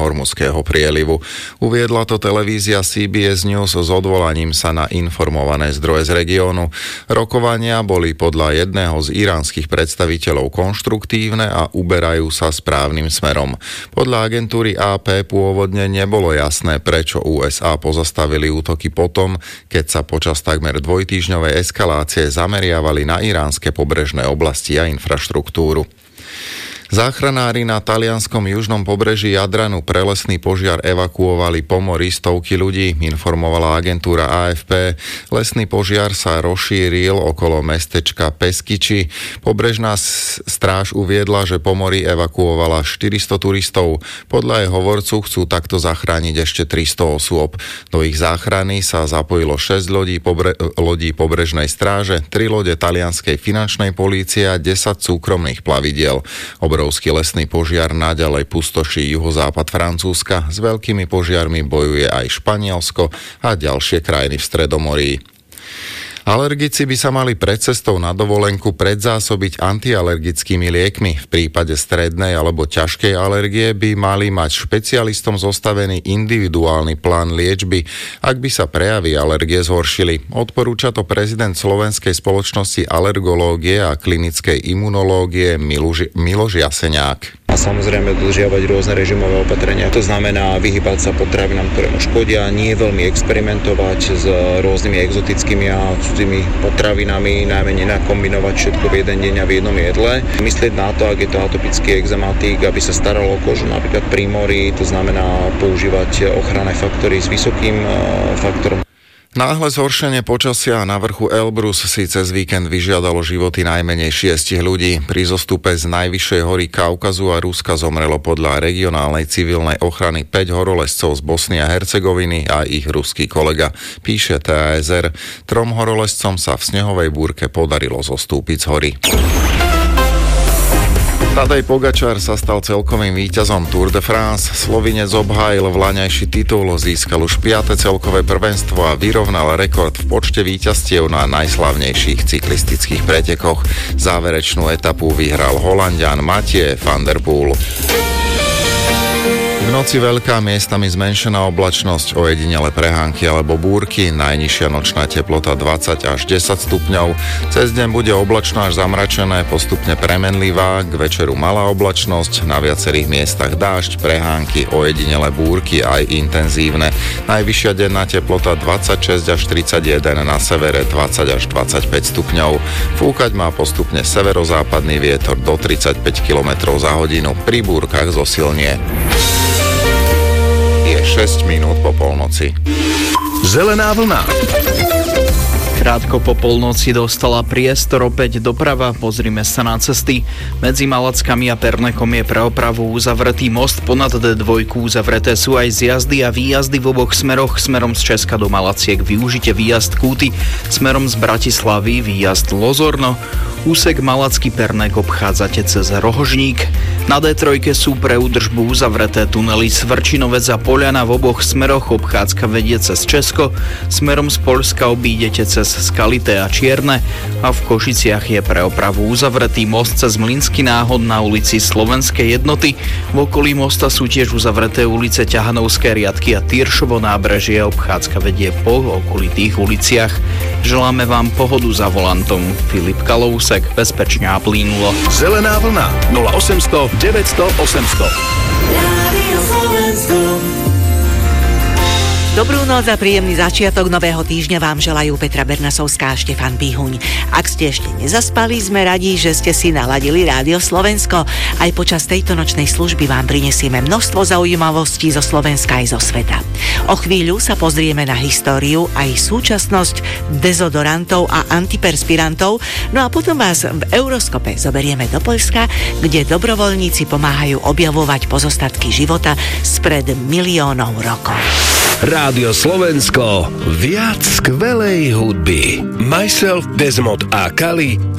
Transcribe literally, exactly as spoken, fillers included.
Hormuzského prielivu. Uviedla to televízia C B S News s odvolaním sa na informované zdroje z regiónu. Rokovania boli podľa jedného z iránskych predstaviteľov konštruktívne a uberajú sa správnym smerom. Podľa agentúry á pé pôvodne nebolo jasné, prečo ú es á pozastavili útoky potom, keď sa počas takmer dvojtýždňovej eskalácie zameriavali na iránske pobrežné oblasti a infraštruktúru. Záchranári na talianskom južnom pobreží Jadranu pre lesný požiar evakuovali po mori stovky ľudí, informovala agentúra á ef pé. Lesný požiar sa rozšíril okolo mestečka Peskiči. Pobrežná stráž uviedla, že po mori evakuovala štyristo turistov. Podľa jej hovorcu chcú takto zachrániť ešte tristo osôb. Do ich záchrany sa zapojilo šesť lodí, pobre- lodí pobrežnej stráže, tri lode talianskej finančnej polície a desať súkromných plavidiel. Obrovský lesný požiar naďalej pustoší juhozápad Francúzska. S veľkými požiarmi bojuje aj Španielsko a ďalšie krajiny v Stredomorí. Alergici by sa mali pred cestou na dovolenku predzásobiť antialergickými liekmi. V prípade strednej alebo ťažkej alergie by mali mať špecialistom zostavený individuálny plán liečby, ak by sa prejavy alergie zhoršili. Odporúča to prezident Slovenskej spoločnosti alergológie a klinickej imunológie Miloš, Miloš Jaseňák. A samozrejme dodržiavať rôzne režimové opatrenia. To znamená vyhýbať sa potravinám, ktoré mu škodia, nie veľmi experimentovať s rôznymi exotickými a cudzými potravinami, najmä nenakombinovať všetko v jeden deň a v jednom jedle. Myslieť na to, ak je to atopický exematik, aby sa staralo o kožu napríklad pri mori, to znamená používať ochranné faktory s vysokým faktorom. Náhle zhoršenie počasia na vrchu Elbrus si cez víkend vyžiadalo životy najmenej šiestich ľudí. Pri zostupe z najvyššej hory Kaukazu a Ruska zomrelo podľa regionálnej civilnej ochrany päť horolezcov z Bosny a Hercegoviny a ich ruský kolega, píše té á es er. Trom horolezcom sa v snehovej búrke podarilo zostúpiť z hory. Tadej Pogačar sa stal celkovým víťazom Tour de France. Slovinec obhájil vlaňajší titul, získal už piate celkové prvenstvo a vyrovnal rekord v počte víťazstiev na najslavnejších cyklistických pretekoch. Záverečnú etapu vyhral Holanďan Mathieu van der Poel. V noci veľká, miestami zmenšená oblačnosť, ojedinele prehánky alebo búrky, najnižšia nočná teplota dvadsať až desať stupňov. Cez deň bude oblačno až zamračené, postupne premenlivá, k večeru malá oblačnosť, na viacerých miestach dážď, prehánky, ojedinele búrky aj intenzívne. Najvyššia denná teplota dvadsaťšesť až tridsaťjeden, na severe dvadsať až dvadsaťpäť stupňov. Fúkať má postupne severozápadný vietor do tridsaťpäť kilometrov za hodinu, pri búrkach zosilnie. Je šesť minút po polnoci. Zelená vlna. Krátko po polnoci dostala priestor opäť doprava. Pozrime sa na cesty. Medzi Malackami a Pernekom je pre opravu uzavretý most. Ponad dé dva uzavreté sú aj zjazdy a výjazdy v oboch smeroch. Smerom z Česka do Malaciek využite výjazd Kúty. Smerom z Bratislavy výjazd Lozorno. Úsek Malacký Pernek obchádzate cez Rohožník. Na dé tri sú pre údržbu uzavreté tunely Svrčinovec a Poliana, v oboch smeroch obchádzka vedie cez Česko. Smerom z Poľska obídete cez Skalité a Čierne a v Košiciach je pre opravu uzavretý most cez Mlynský náhod na ulici Slovenskej jednoty. V okolí mosta sú tiež uzavreté ulice Ťahanovské riadky a Tyršovo nábrežie, obchádzka vedie po okolitých uliciach. Želáme vám pohodu za volantom. Filip Kalousek, bezpečne a plynulo. Zelená vlna nula osemsto deväťsto osemsto. Dobrú noc a príjemný začiatok nového týždňa vám želajú Petra Bernasovská a Štefan Bihuň. Ak ste ešte nezaspali, sme radi, že ste si naladili Rádio Slovensko. Aj počas tejto nočnej služby vám prinesieme množstvo zaujímavostí zo Slovenska aj zo sveta. O chvíľu sa pozrieme na históriu aj súčasnosť dezodorantov a antiperspirantov, no a potom vás v Euroskope zoberieme do Poľska, kde dobrovoľníci pomáhajú objavovať pozostatky života spred miliónov rokov. Rádio Slovensko, viac skvelej hudby. Myself, Desmond a Kali